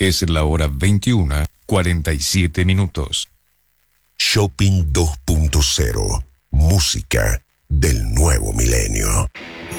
Es la hora 21:47. Shopping 2.0. Música del nuevo milenio.